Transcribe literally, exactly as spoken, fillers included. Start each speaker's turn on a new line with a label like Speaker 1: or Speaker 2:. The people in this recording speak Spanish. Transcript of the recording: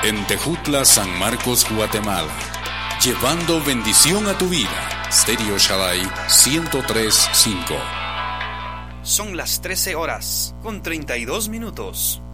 Speaker 1: En Tejutla, San Marcos, Guatemala. Llevando bendición a tu vida. Stereo Shaddai ciento tres punto cinco.
Speaker 2: Son las trece horas con treinta y dos minutos.